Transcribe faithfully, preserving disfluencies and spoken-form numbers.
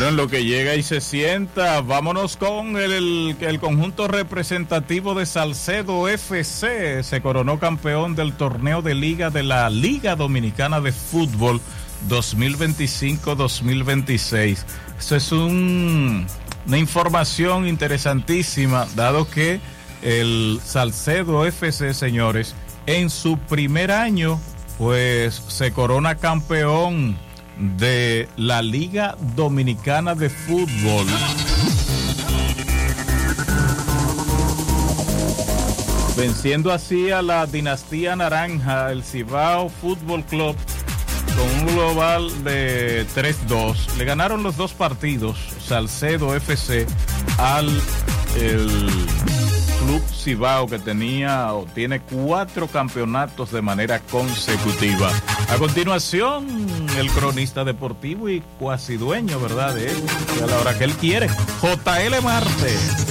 Bueno, en lo que llega y se sienta, vámonos con el, el, el conjunto representativo de Salcedo F C. Se coronó campeón del torneo de liga de la Liga Dominicana de Fútbol dos mil veinticinco dos mil veintiséis. Eso es un, una información interesantísima, dado que el Salcedo F C, señores, en su primer año, pues se corona campeón de la Liga Dominicana de Fútbol. Venciendo así a la dinastía naranja, el Cibao Fútbol Club, con un global de tres dos. Le ganaron los dos partidos Salcedo F C al el Club Cibao, que tenía o tiene cuatro campeonatos de manera consecutiva. A continuación, el cronista deportivo y cuasi dueño, ¿verdad?, de él, a la hora que él quiere, J L Marte.